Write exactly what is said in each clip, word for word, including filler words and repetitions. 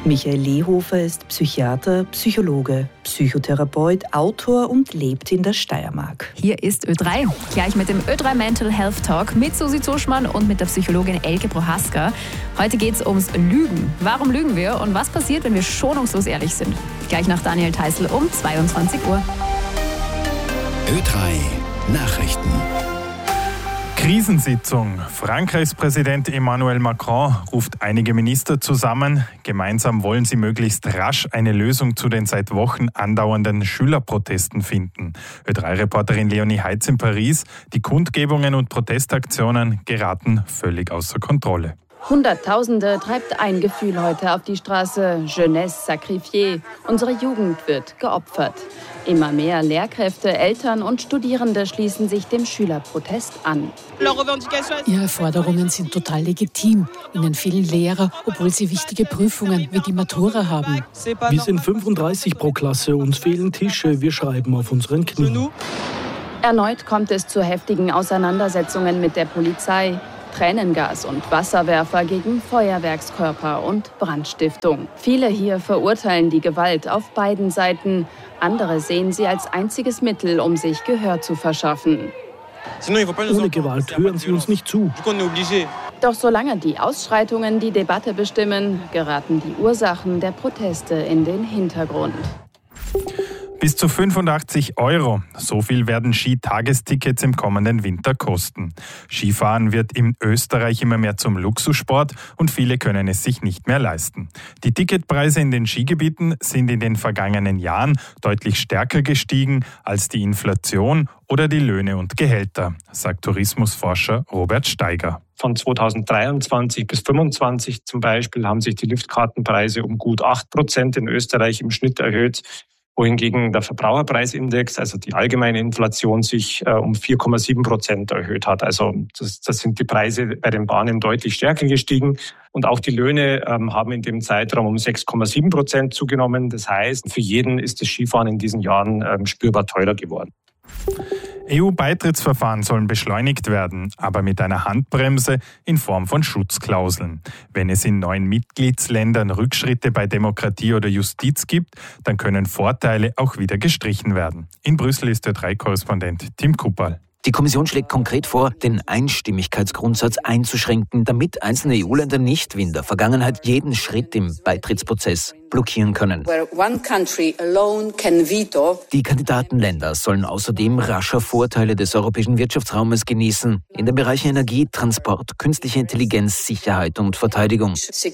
Michael Lehofer ist Psychiater, Psychologe, Psychotherapeut, Autor und lebt in der Steiermark. Hier ist Ö drei, gleich mit dem Ö drei Mental Health Talk mit Susi Zuschmann und mit der Psychologin Elke Prohaska. Heute geht es ums Lügen. Warum lügen wir und was passiert, wenn wir schonungslos ehrlich sind? Gleich nach Daniel Theißl um zweiundzwanzig Uhr. Ö drei Nachrichten. Krisensitzung. Frankreichs Präsident Emmanuel Macron ruft einige Minister zusammen. Gemeinsam wollen sie möglichst rasch eine Lösung zu den seit Wochen andauernden Schülerprotesten finden. Ö drei Reporterin Leonie Heitz in Paris. Die Kundgebungen und Protestaktionen geraten völlig außer Kontrolle. Hunderttausende treibt ein Gefühl heute auf die Straße. Jeunesse sacrifiée. Unsere Jugend wird geopfert. Immer mehr Lehrkräfte, Eltern und Studierende schließen sich dem Schülerprotest an. Ihre Forderungen sind total legitim. Ihnen fehlen Lehrer, obwohl sie wichtige Prüfungen wie die Matura haben. Wir sind fünfunddreißig pro Klasse, uns fehlen Tische, wir schreiben auf unseren Knien. Erneut kommt es zu heftigen Auseinandersetzungen mit der Polizei. Tränengas und Wasserwerfer gegen Feuerwerkskörper und Brandstiftung. Viele hier verurteilen die Gewalt auf beiden Seiten. Andere sehen sie als einziges Mittel, um sich Gehör zu verschaffen. Ohne Gewalt hören sie uns nicht zu. Doch solange die Ausschreitungen die Debatte bestimmen, geraten die Ursachen der Proteste in den Hintergrund. Bis zu fünfundachtzig Euro. So viel werden Skitagestickets im kommenden Winter kosten. Skifahren wird in Österreich immer mehr zum Luxussport und viele können es sich nicht mehr leisten. Die Ticketpreise in den Skigebieten sind in den vergangenen Jahren deutlich stärker gestiegen als die Inflation oder die Löhne und Gehälter, sagt Tourismusforscher Robert Steiger. Von zweitausenddreiundzwanzig bis fünfundzwanzig zum Beispiel haben sich die Liftkartenpreise um gut acht Prozent in Österreich im Schnitt erhöht, wohingegen der Verbraucherpreisindex, also die allgemeine Inflation, sich äh, um vier Komma sieben Prozent erhöht hat. Also das, das sind die Preise bei den Bahnen deutlich stärker gestiegen. Und auch die Löhne ähm, haben in dem Zeitraum um sechs Komma sieben Prozent zugenommen. Das heißt, für jeden ist das Skifahren in diesen Jahren ähm, spürbar teurer geworden. E U-Beitrittsverfahren sollen beschleunigt werden, aber mit einer Handbremse in Form von Schutzklauseln. Wenn es in neuen Mitgliedsländern Rückschritte bei Demokratie oder Justiz gibt, dann können Vorteile auch wieder gestrichen werden. In Brüssel ist Ö drei Korrespondent Tim Kupperl. Die Kommission schlägt konkret vor, den Einstimmigkeitsgrundsatz einzuschränken, damit einzelne E U-Länder nicht wie in der Vergangenheit jeden Schritt im Beitrittsprozess blockieren können. Die Kandidatenländer sollen außerdem rascher Vorteile des europäischen Wirtschaftsraumes genießen, in den Bereichen Energie, Transport, künstliche Intelligenz, Sicherheit und Verteidigung.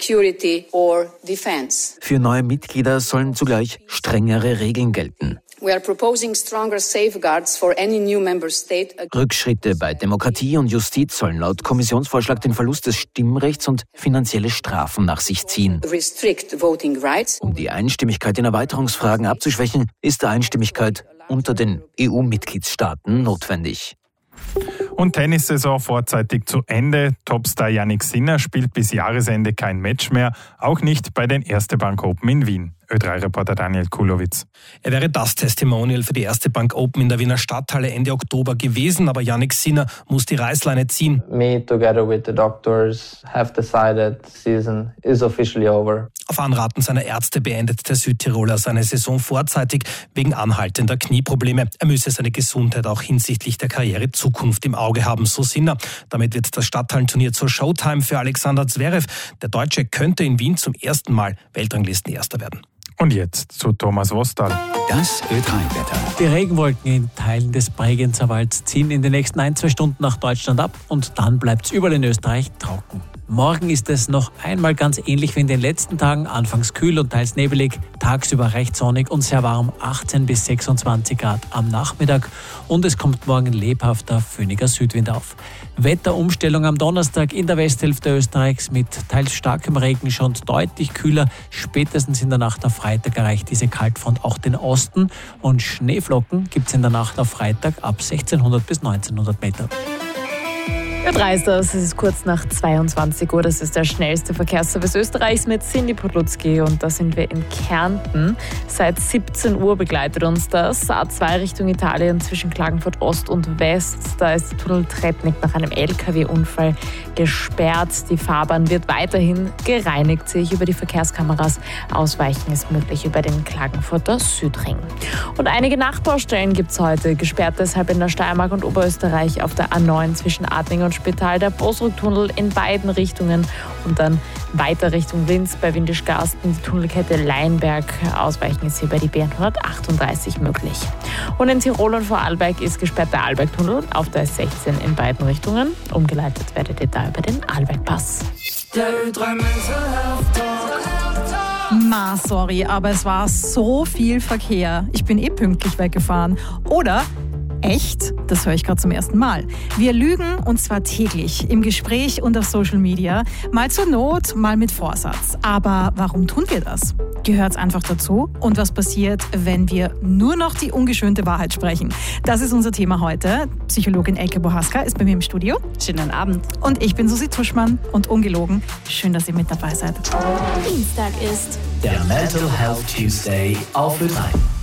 Für neue Mitglieder sollen zugleich strengere Regeln gelten. Rückschritte bei Demokratie und Justiz sollen laut Kommissionsvorschlag den Verlust des Stimmrechts und finanzielle Strafen nach sich ziehen. Um die Einstimmigkeit in Erweiterungsfragen abzuschwächen, ist Einstimmigkeit unter den E U-Mitgliedstaaten notwendig. Und Tennissaison vorzeitig zu Ende. Topstar Jannik Sinner spielt bis Jahresende kein Match mehr, auch nicht bei den Erste Bank Open in Wien. Ö drei Reporter Daniel Kulowitz. Er wäre das Testimonial für die Erste Bank Open in der Wiener Stadthalle Ende Oktober gewesen, aber Jannik Sinner muss die Reißleine ziehen. Me together with the doctors have decided the season is officially over. Auf Anraten seiner Ärzte beendet der Südtiroler seine Saison vorzeitig wegen anhaltender Knieprobleme. Er müsse seine Gesundheit auch hinsichtlich der Karrierezukunft im Auge haben, so Sinner. Damit wird das Stadthallenturnier zur Showtime für Alexander Zverev. Der Deutsche könnte in Wien zum ersten Mal Weltranglistenerster werden. Und jetzt zu Thomas Wostal. Das Ö drei Wetter. Die Regenwolken in Teilen des Bregenzerwalds Walds ziehen in den nächsten ein, zwei Stunden nach Deutschland ab und dann bleibt es überall in Österreich trocken. Morgen ist es noch einmal ganz ähnlich wie in den letzten Tagen. Anfangs kühl und teils nebelig, tagsüber recht sonnig und sehr warm, achtzehn bis sechsundzwanzig Grad am Nachmittag. Und es kommt morgen lebhafter, föhniger Südwind auf. Wetterumstellung am Donnerstag in der Westhälfte Österreichs mit teils starkem Regen, schon deutlich kühler. Spätestens in der Nacht auf Freitag erreicht diese Kaltfront auch den Osten. Und Schneeflocken gibt es in der Nacht auf Freitag ab sechzehnhundert bis neunzehnhundert Meter. Ö drei ist das, es ist kurz nach zweiundzwanzig Uhr, das ist der schnellste Verkehrsservice Österreichs mit Cindy Podlutzki und da sind wir in Kärnten. Seit siebzehn Uhr begleitet uns das A zwei Richtung Italien zwischen Klagenfurt Ost und West. Da ist der Tunnel Tretnik nach einem L K W-Unfall gesperrt. Die Fahrbahn wird weiterhin gereinigt, sehe ich über die Verkehrskameras. Ausweichen ist möglich über den Klagenfurter Südring. Und einige Nachbaustellen gibt es heute, gesperrt deshalb in der Steiermark und Oberösterreich auf der A neun zwischen Adling und Spital, der Bosrücktunnel in beiden Richtungen und dann weiter Richtung Linz bei Windischgarsten, die Tunnelkette Leinberg. Ausweichen ist hier bei die B hundertachtunddreißig möglich. Und in Tirol und Vorarlberg ist gesperrt der Arlbergtunnel auf der S sechzehn in beiden Richtungen. Umgeleitet werdet ihr da über den Arlbergpass. Der Ö drei Mental Health Talk. Ma, sorry, aber es war so viel Verkehr. Ich bin eh pünktlich weggefahren. Oder echt? Das höre ich gerade zum ersten Mal. Wir lügen und zwar täglich, im Gespräch und auf Social Media. Mal zur Not, mal mit Vorsatz. Aber warum tun wir das? Gehört es einfach dazu? Und was passiert, wenn wir nur noch die ungeschönte Wahrheit sprechen? Das ist unser Thema heute. Psychologin Elke Bohaska ist bei mir im Studio. Schönen Abend. Und ich bin Susi Tuschmann und ungelogen. Schön, dass ihr mit dabei seid. Dienstag ist der Mental Health Tuesday auf Ö drei.